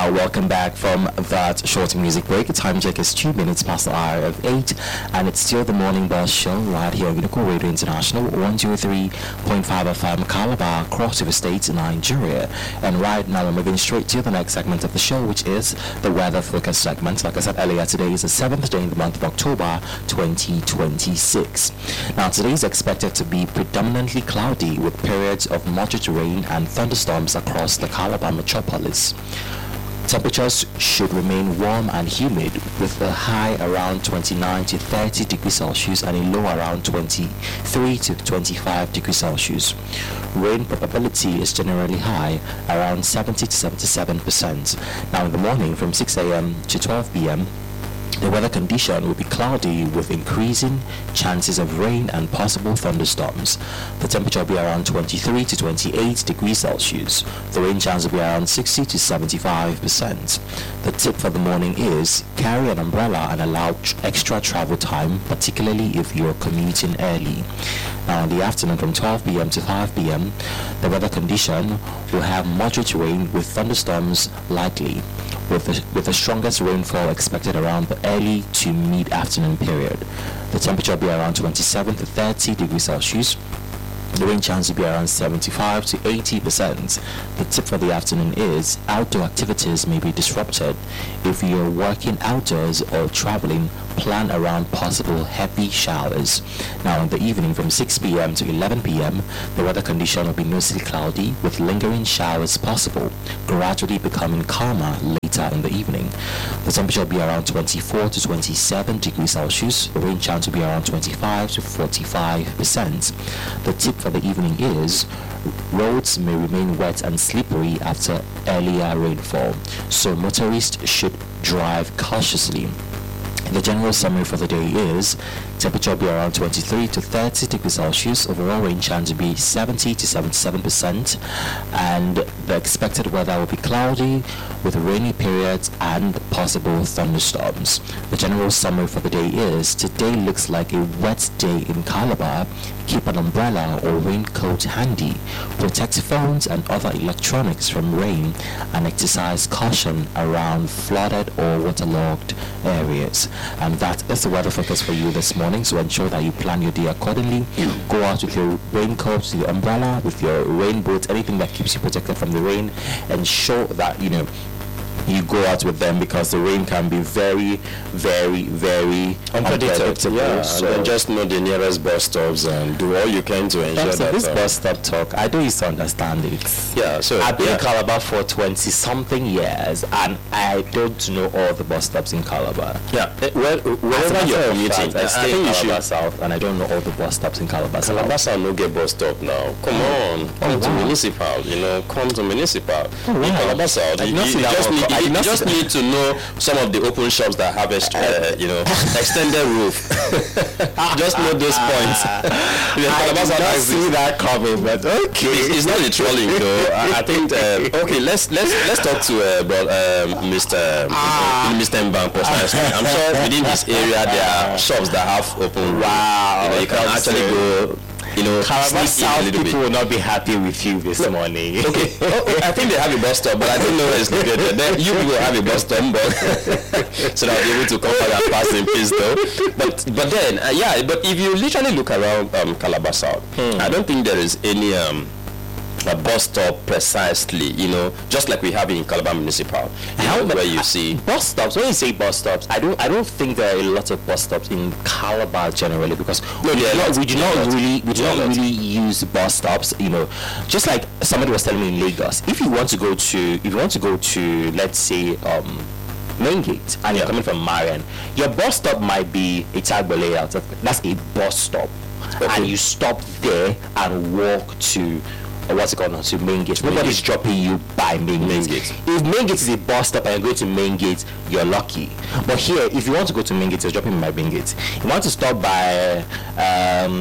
Welcome back from that short music break. The time check is 2 minutes past the hour of 8, and it's still the Morning Buzz Show right here on Unicorn Radio International, 103.5 FM, Calabar, Cross River State, Nigeria. And right now we're moving straight to the next segment of the show, which is the Weather Focus segment. Like I said earlier, today is the 7th day in the month of October 2026. Now today is expected to be predominantly cloudy with periods of moderate rain and thunderstorms across the Calabar metropolis. Temperatures should remain warm and humid with a high around 29 to 30 degrees Celsius and a low around 23 to 25 degrees Celsius. Rain probability is generally high, around 70 to 77%. Now in the morning from 6 a.m. to 12 p.m., the weather condition will be cloudy with increasing chances of rain and possible thunderstorms. The temperature will be around 23 to 28 degrees Celsius. The rain chance will be around 60 to 75%. The tip for the morning is carry an umbrella and allow extra travel time, particularly if you're commuting early. Now in the afternoon from 12 p.m. to 5 p.m., the weather condition will have moderate rain with thunderstorms likely, with the strongest rainfall expected around the early to mid-afternoon period. The temperature will be around 27 to 30 degrees Celsius. The rain chance will be around 75 to 80%. The tip for the afternoon is outdoor activities may be disrupted. If you're working outdoors or traveling, plan around possible heavy showers. Now in the evening from 6 p.m. to 11 p.m., the weather condition will be mostly cloudy with lingering showers possible, gradually becoming calmer later in the evening. The temperature will be around 24 to 27 degrees Celsius. The rain chance will be around 25 to 45%. The tip for the evening is roads may remain wet and slippery after earlier rainfall, so motorists should drive cautiously. The general summary for the day is temperature will be around 23 to 30 degrees Celsius. Overall rain chance will be 70 to 77%, and the expected weather will be cloudy with rainy periods and possible thunderstorms. The general summary for the day is today looks like a wet day in Calabar. Keep an umbrella or raincoat handy. Protect phones and other electronics from rain, and exercise caution around flooded or waterlogged areas. And that is the weather focus for you this morning, so ensure that you plan your day accordingly. Go out with your raincoat, your umbrella, with your rain boots, anything that keeps you protected from the rain. Ensure that you go out with them, because the rain can be very, very, very unpredictable. Yeah, so and then just know the nearest bus stops and do all you can to ensure that. This bus stop talk, I don't used to understand it. Yeah, so I've been in Calabar for 20 something years, and I don't know all the bus stops in Calabar. Yeah, well, wherever you're commuting, I stay in Calabar South, and I don't know all the bus stops in Calabar South. Calabar South no get bus stop now. Come on, come to municipal. Come to municipal. In Calabar South, you just need to know some of the open shops that have extended roof. Just know those points. I did not see that coming, but okay. It's not a trolling though. I think okay. Let's talk to Mr. Mbang precisely. I'm sure within his area there are shops that have open. Wow, you can actually go. Calabar South people will not be happy with you this morning. Okay, I think they have a bus stop, but I don't know where it's located. Then you people have a bus stop, but so that they'll be able to come back and pass in peace, though. But then, but if you literally look around Calabar South, I don't think there is any a bus stop precisely, just like we have in Calabar Municipal. Where you see bus stops. When you say bus stops, I don't think there are a lot of bus stops in Calabar generally, because we do not really use bus stops. Just like somebody was telling me in Lagos, if you want to go to let's say Main Gate and you're coming from Marian, your bus stop might be a Tagbo layout. That's a bus stop, and you stop there and walk to to Main Gate. Nobody's dropping you by Main Gate. If Main Gate is a bus stop and you go to Main Gate, you're lucky. But here, if you want to go to Main Gate, you're dropping by Main Gate. You want to stop by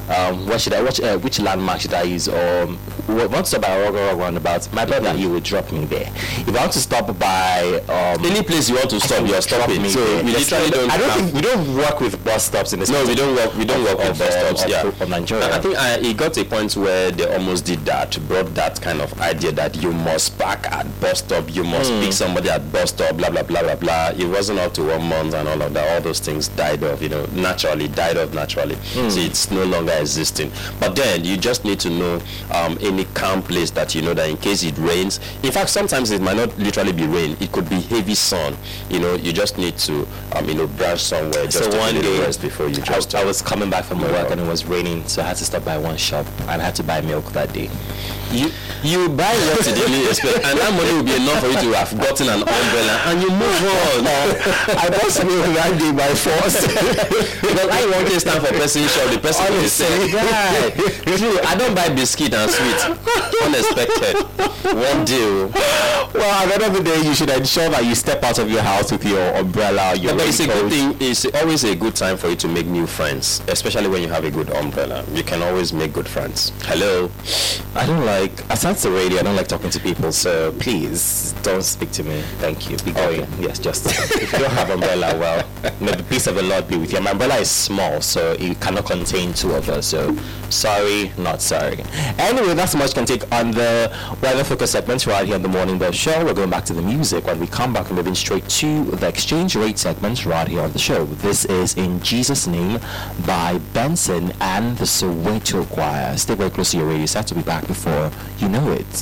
what should I watch? Which landmark should I use? Or want to stop by a roundabout? My brother, he will drop me there. If I want to stop by any place you want to stop, you're stopping. So we literally don't. I don't think we don't work with bus stops in this. No, we don't work. We don't work with bus stops. Yeah, of Nigeria. And I think it got to a point where they almost did that, brought that kind of idea that you must park at bus stop, you must pick somebody at bus stop, blah blah blah blah blah. It wasn't up to 1 month and all of that. All those things died off, naturally. So it's no longer existing. But then you just need to know any calm place that you know that in case it rains. In fact, sometimes it might not literally be rain. It could be heavy sun. You just need to branch somewhere just so to one day rest before you just. I was coming back from work and it was raining, so I had to stop by one shop and I had to buy milk that day. You buy what you didn't expect, and that money will be enough for you to have gotten an umbrella and you move on. I bought milk that day by force. Because I want to stand for person shop, the person will say, true, I don't buy biscuit and sweet. Unexpected. One deal. Well, at the end of the day, you should ensure that you step out of your house with your umbrella, your but it's a raincoat. good thing. It's always a good time for you to make new friends, especially when you have a good umbrella. You can always make good friends. Hello. I don't like, aside the radio, I don't like talking to people, so please don't speak to me. Thank you. Be going. Okay. Yes, just if you don't have umbrella, well, may the peace of the Lord be with you. My umbrella is small, so it cannot contain two of us. So sorry, not sorry. Anyway, that's how much can take on the weather focus segment right here on the Morning Bell Show. We're going back to the music. When we come back, we're moving straight to the exchange rate segment right here on the show. This is In Jesus' Name by Benson and the Soweto Choir. Stay very close to your radio set to be back before you know it.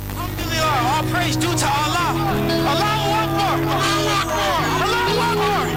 All praise due to Allah. Allahu Akbar. Allahu Akbar. Allahu Akbar.